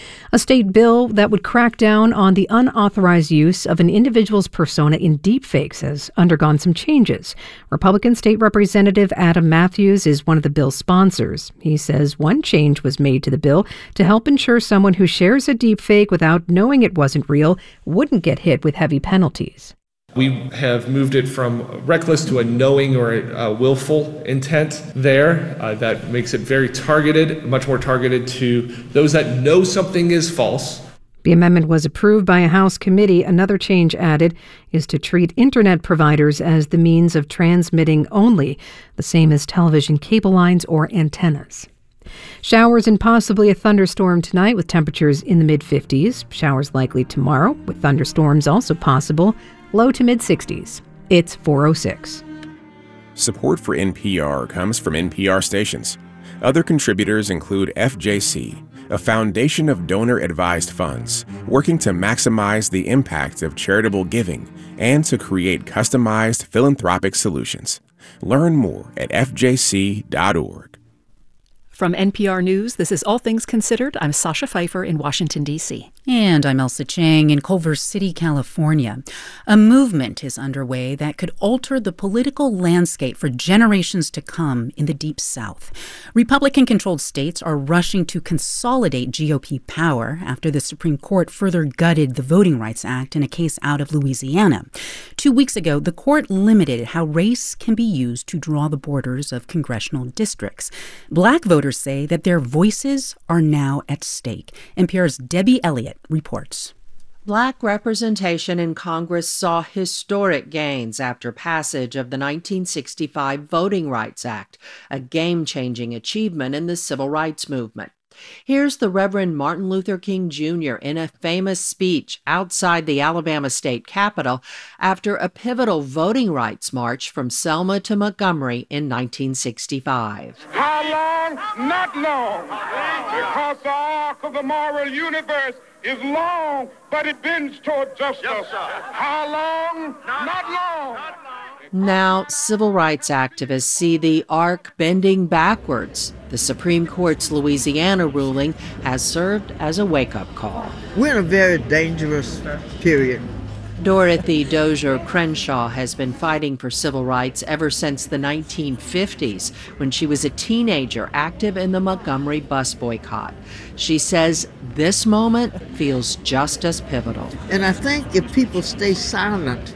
A state bill that would crack down on the unauthorized use of an individual's persona in deepfakes has undergone some changes. Republican State Representative Adam Matthews is one of the bill's sponsors. He says one change was made to the bill to help ensure someone who shares a deepfake without knowing it wasn't real wouldn't get hit with heavy penalties. We have moved it from reckless to a knowing or a willful intent there. Uh, that makes it very targeted, much more targeted to those that know something is false. The amendment was approved by a House committee. Another change added is to treat internet providers as the means of transmitting only, the same as television cable lines or antennas. Showers and possibly a thunderstorm tonight with temperatures in the mid-fifties. Showers likely tomorrow with thunderstorms also possible. Low to mid-sixties. It's four oh six. Support for N P R comes from N P R stations. Other contributors include F J C, a foundation of donor-advised funds working to maximize the impact of charitable giving and to create customized philanthropic solutions. Learn more at f j c dot org. From N P R News, this is All Things Considered. I'm Sasha Pfeiffer in Washington, D C And I'm Elsa Chang in Culver City, California. A movement is underway that could alter the political landscape for generations to come in the Deep South. Republican-controlled states are rushing to consolidate G O P power after the Supreme Court further gutted the Voting Rights Act in a case out of Louisiana. Two weeks ago, the court limited how race can be used to draw the borders of congressional districts. Black voters say that their voices are now at stake. N P R's Debbie Elliott reports. Black representation in Congress saw historic gains after passage of the nineteen sixty-five Voting Rights Act, a game-changing achievement in the civil rights movement. Here's the Reverend Martin Luther King Junior in a famous speech outside the Alabama state capitol after a pivotal voting rights march from Selma to Montgomery in nineteen sixty-five. How long? Not long. Because the arc of the moral universe is long, but it bends toward justice. Yes, how long? Not, Not long. Not long. Now, civil rights activists see the arc bending backwards. The Supreme Court's Louisiana ruling has served as a wake-up call. We're in a very dangerous period. Dorothy Dozier Crenshaw has been fighting for civil rights ever since the nineteen fifties, when she was a teenager active in the Montgomery bus boycott. She says this moment feels just as pivotal. And I think if people stay silent,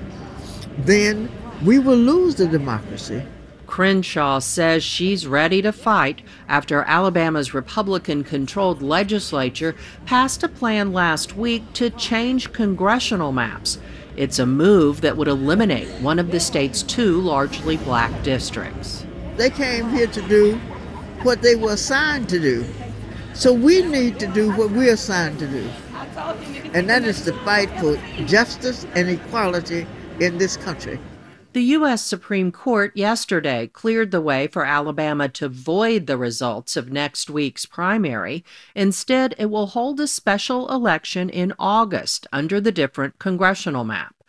then we will lose the democracy. Crenshaw says she's ready to fight after Alabama's Republican-controlled legislature passed a plan last week to change congressional maps. It's a move that would eliminate one of the state's two largely black districts. They came here to do what they were assigned to do. So we need to do what we're assigned to do. And that is to fight for justice and equality in this country. The U S Supreme Court yesterday cleared the way for Alabama to void the results of next week's primary. Instead, it will hold a special election in August under the different congressional map.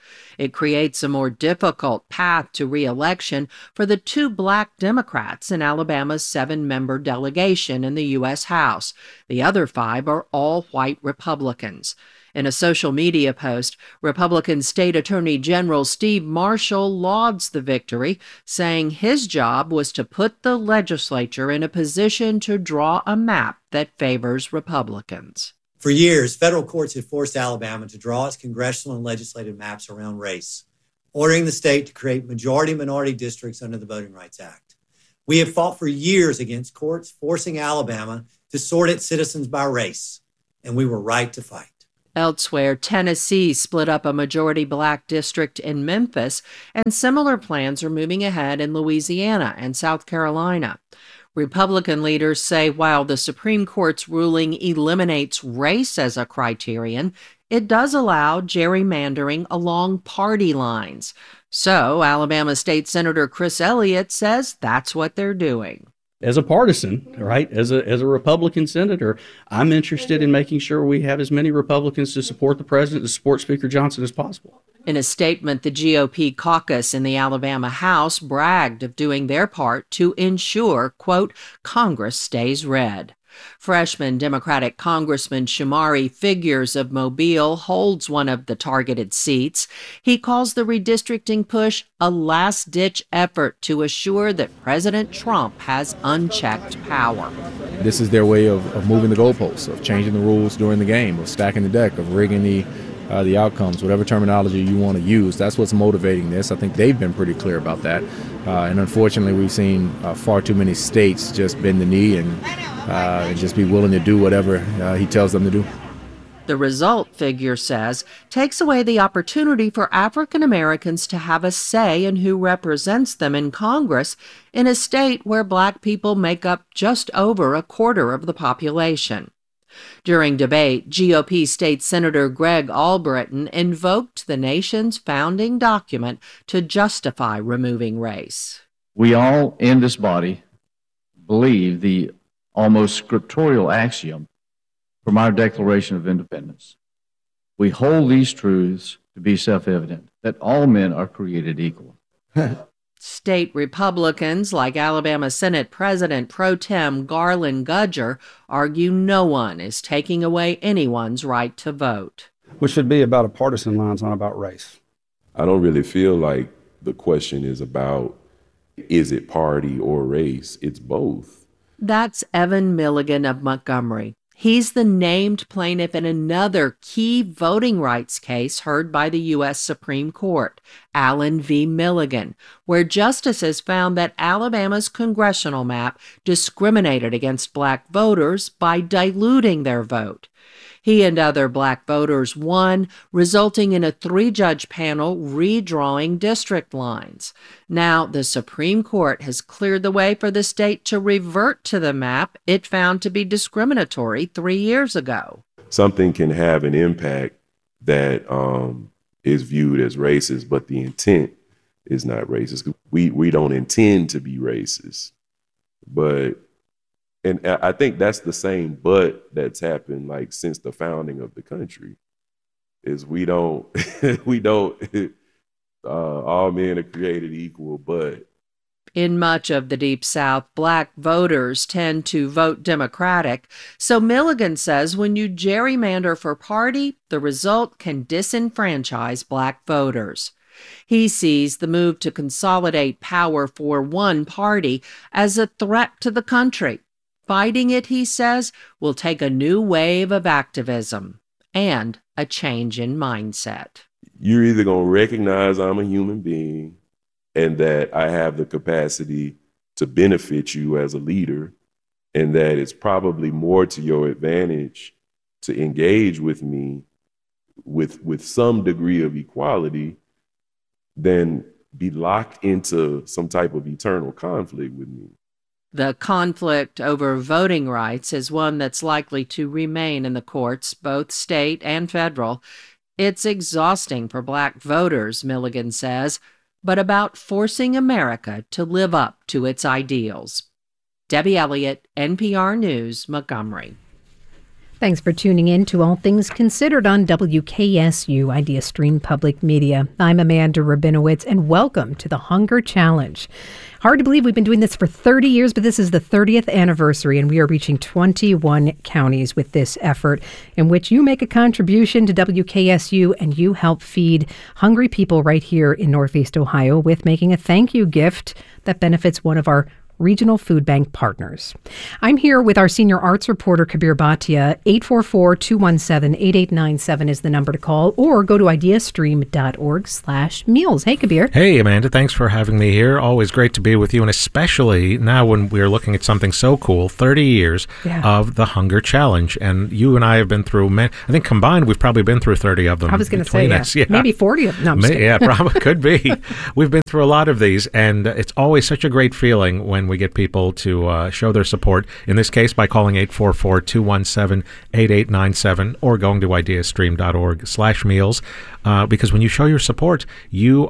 It creates a more difficult path to re-election for the two black Democrats in Alabama's seven-member delegation in the U S House. The other five are all white Republicans. In a social media post, Republican State Attorney General Steve Marshall lauds the victory, saying his job was to put the legislature in a position to draw a map that favors Republicans. For years, federal courts have forced Alabama to draw its congressional and legislative maps around race, ordering the state to create majority-minority districts under the Voting Rights Act. We have fought for years against courts forcing Alabama to sort its citizens by race, and we were right to fight. Elsewhere, Tennessee split up a majority black district in Memphis, and similar plans are moving ahead in Louisiana and South Carolina. Republican leaders say while the Supreme Court's ruling eliminates race as a criterion, it does allow gerrymandering along party lines. So, Alabama State Senator Chris Elliott says that's what they're doing. As a partisan, right, as a as a Republican senator, I'm interested in making sure we have as many Republicans to support the president, to support Speaker Johnson as possible. In a statement, the G O P caucus in the Alabama House bragged of doing their part to ensure, quote, Congress stays red. Freshman Democratic Congressman Shamari Figures of Mobile holds one of the targeted seats. He calls the redistricting push a last-ditch effort to assure that President Trump has unchecked power. This is their way of, of moving the goalposts, of changing the rules during the game, of stacking the deck, of rigging the uh, the outcomes, whatever terminology you want to use. That's what's motivating this. I think they've been pretty clear about that. Uh, and unfortunately, we've seen uh, far too many states just bend the knee and, uh, and just be willing to do whatever uh, he tells them to do. The result, Figure says, takes away the opportunity for African Americans to have a say in who represents them in Congress in a state where black people make up just over a quarter of the population. During debate, G O P State Senator Greg Albritton invoked the nation's founding document to justify removing race. We all in this body believe the almost scriptural axiom from our Declaration of Independence. We hold these truths to be self-evident, that all men are created equal. State Republicans, like Alabama Senate President Pro Tem Garland Gudger, argue no one is taking away anyone's right to vote. Which should be about a partisan line, it's not about race. I don't really feel like the question is about, is it party or race? It's both. That's Evan Milligan of Montgomery. He's the named plaintiff in another key voting rights case heard by the U S Supreme Court, Allen v. Milligan, where justices found that Alabama's congressional map discriminated against black voters by diluting their vote. He and other black voters won, resulting in a three-judge panel redrawing district lines. Now, the Supreme Court has cleared the way for the state to revert to the map it found to be discriminatory three years ago. Something can have an impact that um, is viewed as racist, but the intent is not racist. We, we don't intend to be racist, but And I think that's the same but that's happened like since the founding of the country is we don't, we don't, uh, all men are created equal, but. In much of the Deep South, black voters tend to vote Democratic. So Milligan says when you gerrymander for party, the result can disenfranchise black voters. He sees the move to consolidate power for one party as a threat to the country. Fighting it, he says, will take a new wave of activism and a change in mindset. You're either going to recognize I'm a human being and that I have the capacity to benefit you as a leader, and that it's probably more to your advantage to engage with me with, with some degree of equality than be locked into some type of eternal conflict with me. The conflict over voting rights is one that's likely to remain in the courts, both state and federal. It's exhausting for black voters, Milligan says, but about forcing America to live up to its ideals. Debbie Elliott, N P R News, Montgomery. Thanks for tuning in to All Things Considered on W K S U Idea Stream Public Media. I'm Amanda Rabinowitz, and welcome to the Hunger Challenge. Hard to believe we've been doing this for thirty years, but this is the thirtieth anniversary, and we are reaching twenty-one counties with this effort in which you make a contribution to W K S U and you help feed hungry people right here in Northeast Ohio with making a thank you gift that benefits one of our regional food bank partners. I'm here with our senior arts reporter, Kabir Bhatia. eight four four, two one seven, eight eight nine seven is the number to call, or go to ideastream.org slash meals. Hey, Kabir. Hey, Amanda. Thanks for having me here. Always great to be with you, and especially now when we're looking at something so cool, thirty years yeah. of the Hunger Challenge. And you and I have been through, many, I think combined, we've probably been through thirty of them. I was going to say, yeah. yeah. maybe forty of them. No, I'm May, yeah, probably could be. We've been through a lot of these, and it's always such a great feeling when we get people to uh, show their support, in this case by calling eight four four, two one seven, eight eight nine seven or going to ideastream.org slash meals, uh, because when you show your support, you